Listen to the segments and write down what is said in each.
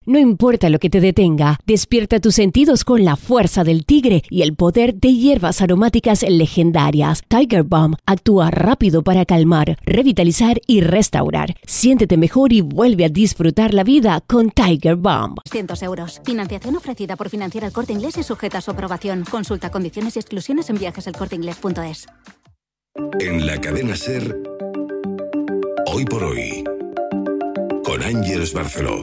No importa lo que te detenga, despierta tus sentidos con la fuerza del tigre y el poder de hierbas aromáticas legendarias. Tiger Balm actúa rápido para calmar, revitalizar y restaurar. Siéntete mejor y vuelve a disfrutar la vida con Tiger Balm. 200 euros. Financiación ofrecida por Financiera El Corte Inglés y sujeta a su aprobación. Consulta condiciones y exclusiones en viajeselcorteinglés.es. En la cadena SER, Hoy por Hoy, con Ángeles Barceló.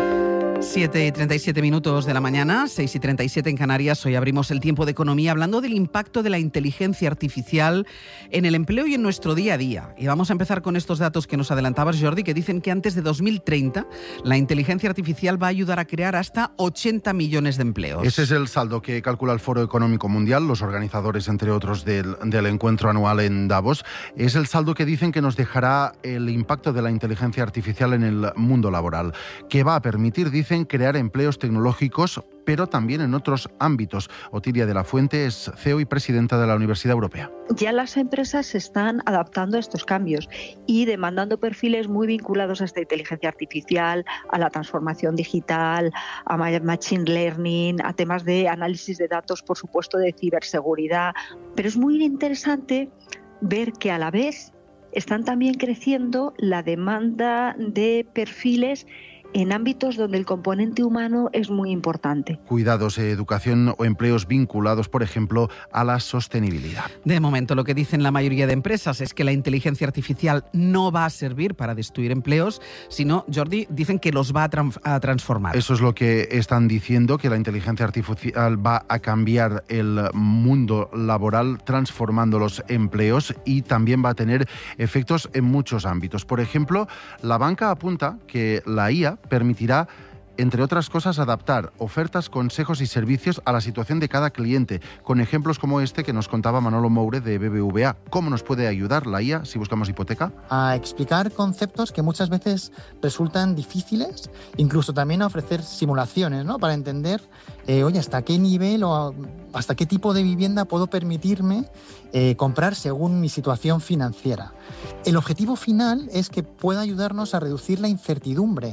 7:37 de la mañana, 6:37 en Canarias. Hoy abrimos el tiempo de economía hablando del impacto de la inteligencia artificial en el empleo y en nuestro día a día. Y vamos a empezar con estos datos que nos adelantabas, Jordi, que dicen que antes de 2030 la inteligencia artificial va a ayudar a crear hasta 80 millones de empleos. Ese es el saldo que calcula el Foro Económico Mundial, los organizadores, entre otros, del encuentro anual en Davos. Es el saldo que dicen que nos dejará el impacto de la inteligencia artificial en el mundo laboral, que va a permitir, dicen, crear empleos tecnológicos, pero también en otros ámbitos. Otilia de la Fuente es CEO y presidenta de la Universidad Europea. Ya las empresas se están adaptando a estos cambios y demandando perfiles muy vinculados a esta inteligencia artificial, a la transformación digital, a machine learning, a temas de análisis de datos, por supuesto, de ciberseguridad. Pero es muy interesante ver que a la vez están también creciendo la demanda de perfiles en ámbitos donde el componente humano es muy importante. Cuidados, educación o empleos vinculados, por ejemplo, a la sostenibilidad. De momento, lo que dicen la mayoría de empresas es que la inteligencia artificial no va a servir para destruir empleos, sino, Jordi, dicen que los va a transformar. Eso es lo que están diciendo, que la inteligencia artificial va a cambiar el mundo laboral transformando los empleos y también va a tener efectos en muchos ámbitos. Por ejemplo, la banca apunta que la IA permitirá, entre otras cosas, adaptar ofertas, consejos y servicios a la situación de cada cliente, con ejemplos como este que nos contaba Manolo Moure de BBVA. ¿Cómo nos puede ayudar la IA si buscamos hipoteca? A explicar conceptos que muchas veces resultan difíciles, incluso también a ofrecer simulaciones, ¿no? Para entender, hasta qué nivel o hasta qué tipo de vivienda puedo permitirme comprar según mi situación financiera. El objetivo final es que pueda ayudarnos a reducir la incertidumbre.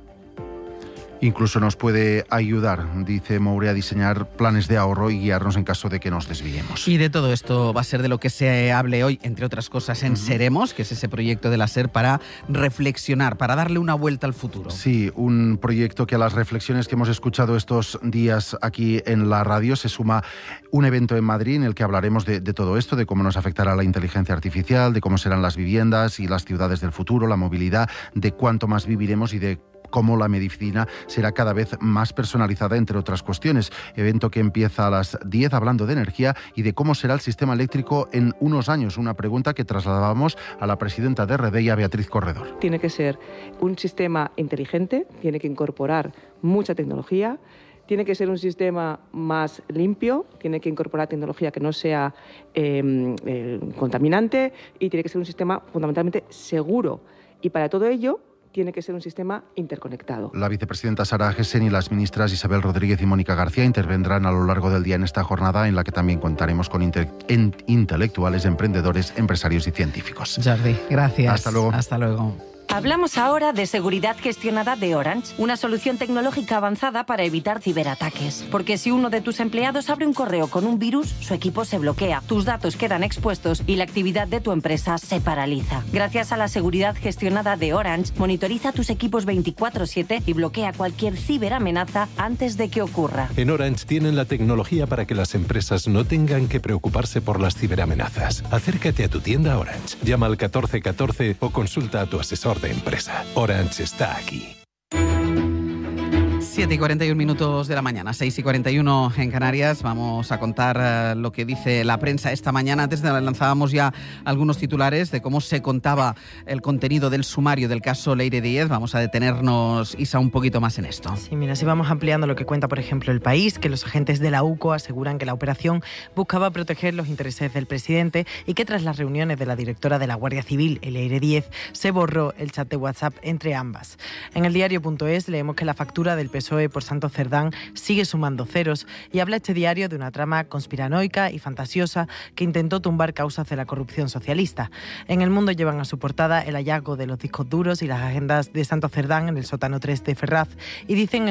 Incluso nos puede ayudar, dice Moure, a diseñar planes de ahorro y guiarnos en caso de que nos desviemos. Y de todo esto va a ser de lo que se hable hoy, entre otras cosas, en Seremos, que es ese proyecto de la SER para reflexionar, para darle una vuelta al futuro. Sí, un proyecto que a las reflexiones que hemos escuchado estos días aquí en la radio se suma un evento en Madrid en el que hablaremos de todo esto, de cómo nos afectará la inteligencia artificial, de cómo serán las viviendas y las ciudades del futuro, la movilidad, de cuánto más viviremos y de cómo la medicina será cada vez más personalizada, entre otras cuestiones. Evento que empieza a las 10 hablando de energía y de cómo será el sistema eléctrico en unos años. Una pregunta que trasladábamos a la presidenta de Redeia, Beatriz Corredor. Tiene que ser un sistema inteligente, tiene que incorporar mucha tecnología, tiene que ser un sistema más limpio, tiene que incorporar tecnología que no sea contaminante y tiene que ser un sistema fundamentalmente seguro. Y para todo ello tiene que ser un sistema interconectado. La vicepresidenta Sara Gessen y las ministras Isabel Rodríguez y Mónica García intervendrán a lo largo del día en esta jornada en la que también contaremos con intelectuales, emprendedores, empresarios y científicos. Jordi, gracias. Hasta luego. Hasta luego. Hablamos ahora de seguridad gestionada de Orange, una solución tecnológica avanzada para evitar ciberataques. Porque si uno de tus empleados abre un correo con un virus, su equipo se bloquea, tus datos quedan expuestos y la actividad de tu empresa se paraliza. Gracias a la seguridad gestionada de Orange, monitoriza tus equipos 24/7 y bloquea cualquier ciberamenaza antes de que ocurra. En Orange tienen la tecnología para que las empresas no tengan que preocuparse por las ciberamenazas. Acércate a tu tienda Orange, llama al 1414 o consulta a tu asesor de empresa. Orange está aquí. 7:41 de la mañana, 6:41 en Canarias. Vamos a contar lo que dice la prensa esta mañana. Antes lanzábamos ya algunos titulares de cómo se contaba el contenido del sumario del caso Leire Díez. Vamos a detenernos, Isa, un poquito más en esto. Sí, mira, si vamos ampliando lo que cuenta, por ejemplo, El País, que los agentes de la UCO aseguran que la operación buscaba proteger los intereses del presidente y que tras las reuniones de la directora de la Guardia Civil, Leire Díez, se borró el chat de WhatsApp entre ambas. En el diario.es leemos que la factura del PSOE por Santos Cerdán sigue sumando ceros y habla este diario de una trama conspiranoica y fantasiosa que intentó tumbar causas de la corrupción socialista. En El Mundo llevan a su portada el hallazgo de los discos duros y las agendas de Santos Cerdán en el sótano 3 de Ferraz y dicen